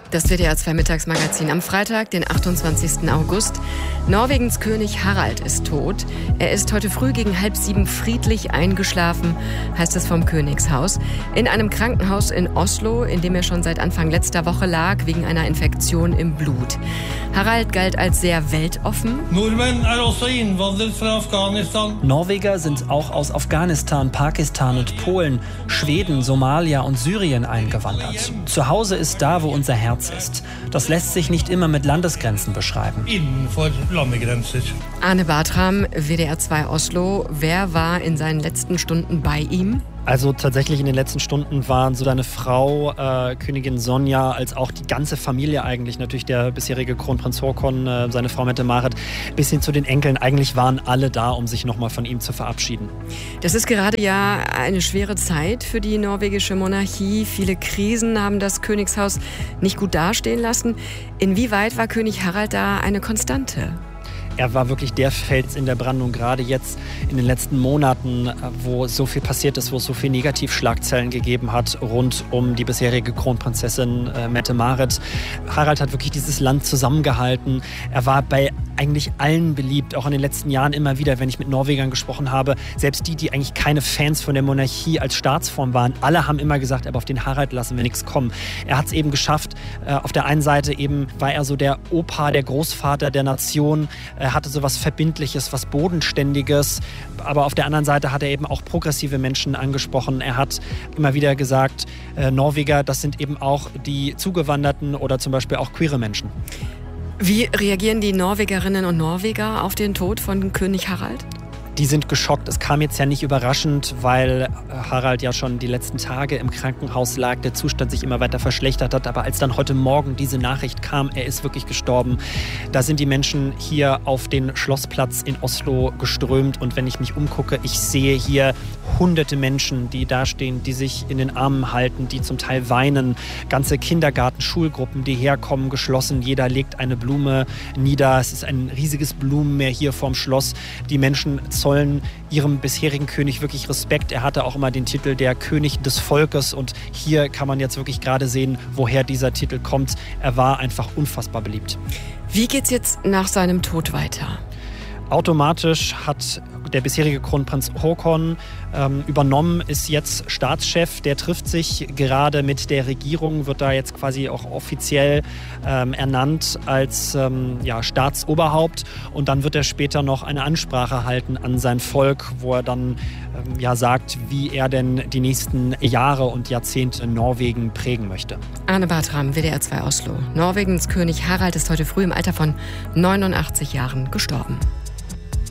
Das WDR 2 Mittagsmagazin am Freitag, den 28. August. Norwegens König Harald ist tot. Er ist heute früh gegen 6:30 friedlich eingeschlafen, heißt es vom Königshaus, in einem Krankenhaus in Oslo, in dem er schon seit Anfang letzter Woche lag, wegen einer Infektion im Blut. Harald galt als sehr weltoffen. Norweger sind auch aus Afghanistan, Pakistan und Polen, Schweden, Somalia und Syrien eingewandert. Zu Hause ist da, wo unser Herz ist. Das lässt sich nicht immer mit Landesgrenzen beschreiben. Arne Bartram, WDR 2 Oslo. Wer war in seinen letzten Stunden bei ihm? Also tatsächlich in den letzten Stunden waren so seine Frau, Königin Sonja, als auch die ganze Familie eigentlich, natürlich der bisherige Kronprinz Haakon, seine Frau Mette-Marit, bis hin zu den Enkeln. Eigentlich waren alle da, um sich nochmal von ihm zu verabschieden. Das ist gerade ja eine schwere Zeit für die norwegische Monarchie. Viele Krisen haben das Königshaus nicht gut dastehen lassen. Inwieweit war König Harald da eine Konstante? Er war wirklich der Fels in der Brandung, gerade jetzt in den letzten Monaten, wo so viel passiert ist, wo es so viel Negativschlagzeilen gegeben hat rund um die bisherige Kronprinzessin Mette-Marit. Harald hat wirklich dieses Land zusammengehalten. Er war bei eigentlich allen beliebt, auch in den letzten Jahren immer wieder, wenn ich mit Norwegern gesprochen habe. Selbst die eigentlich keine Fans von der Monarchie als Staatsform waren, alle haben immer gesagt, aber auf den Harald lassen wir nichts kommen. Er hat es eben geschafft. Auf der einen Seite eben war er so der Opa, der Großvater der Nation. Er hatte so was Verbindliches, was Bodenständiges. Aber auf der anderen Seite hat er eben auch progressive Menschen angesprochen. Er hat immer wieder gesagt, Norweger, das sind eben auch die Zugewanderten oder zum Beispiel auch queere Menschen. Wie reagieren die Norwegerinnen und Norweger auf den Tod von König Harald? Die sind geschockt. Es kam jetzt ja nicht überraschend, weil Harald ja schon die letzten Tage im Krankenhaus lag, der Zustand sich immer weiter verschlechtert hat. Aber als dann heute Morgen diese Nachricht kam, er ist wirklich gestorben, da sind die Menschen hier auf den Schlossplatz in Oslo geströmt. Und wenn ich mich umgucke, ich sehe hier hunderte Menschen, die dastehen, die sich in den Armen halten, die zum Teil weinen. Ganze Kindergarten, Schulgruppen, die herkommen, geschlossen. Jeder legt eine Blume nieder. Es ist ein riesiges Blumenmeer hier vorm Schloss. Die Menschen zollen ihrem bisherigen König wirklich Respekt. Er hatte auch immer den Titel der König des Volkes und hier kann man jetzt wirklich gerade sehen, woher dieser Titel kommt. Er war einfach unfassbar beliebt. Wie geht's jetzt nach seinem Tod weiter? Automatisch hat der bisherige Kronprinz Haakon übernommen, ist jetzt Staatschef. Der trifft sich gerade mit der Regierung, wird da jetzt quasi auch offiziell ernannt als Staatsoberhaupt. Und dann wird er später noch eine Ansprache halten an sein Volk, wo er dann sagt, wie er denn die nächsten Jahre und Jahrzehnte in Norwegen prägen möchte. Arne Bartram, WDR 2 Oslo. Norwegens König Harald ist heute früh im Alter von 89 Jahren gestorben.